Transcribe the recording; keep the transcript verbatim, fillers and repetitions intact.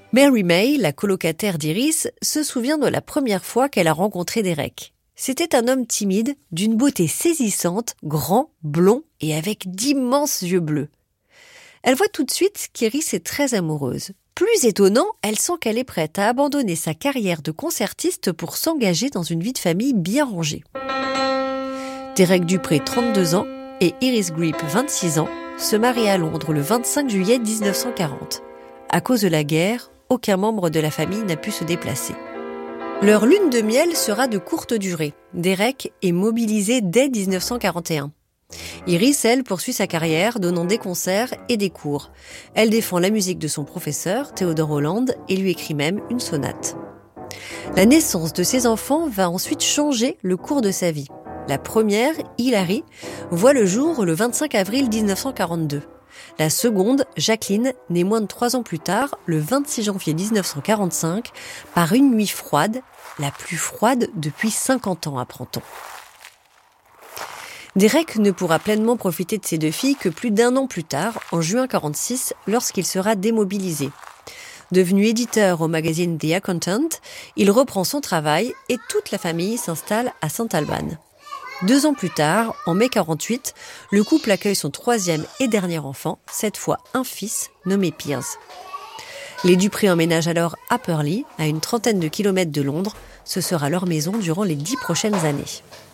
Mary May, la colocataire d'Iris, se souvient de la première fois qu'elle a rencontré Derek. C'était un homme timide, d'une beauté saisissante, grand, blond et avec d'immenses yeux bleus. Elle voit tout de suite qu'Iris est très amoureuse. Plus étonnant, elle sent qu'elle est prête à abandonner sa carrière de concertiste pour s'engager dans une vie de famille bien rangée. Derek Dupré, trente-deux ans, et Iris Greep, vingt-six ans, se marient à Londres le vingt-cinq juillet dix-neuf cent quarante. À cause de la guerre, aucun membre de la famille n'a pu se déplacer. Leur lune de miel sera de courte durée. Derek est mobilisé dès dix-neuf cent quarante et un. Iris, elle, poursuit sa carrière, donnant des concerts et des cours. Elle défend la musique de son professeur, Theodore Holland, et lui écrit même une sonate. La naissance de ses enfants va ensuite changer le cours de sa vie. La première, Hilary, voit le jour le vingt-cinq avril dix-neuf cent quarante-deux. La seconde, Jacqueline, née moins de trois ans plus tard, le vingt-six janvier dix-neuf cent quarante-cinq, par une nuit froide, la plus froide depuis cinquante ans, apprend-on. Derek ne pourra pleinement profiter de ses deux filles que plus d'un an plus tard, en juin quarante-six, lorsqu'il sera démobilisé. Devenu éditeur au magazine The Accountant, il reprend son travail et toute la famille s'installe à Saint-Alban. Deux ans plus tard, en mai quarante-huit, le couple accueille son troisième et dernier enfant, cette fois un fils nommé Piers. Les Dupré emménagent alors à Purley, à une trentaine de kilomètres de Londres. Ce sera leur maison durant les dix prochaines années.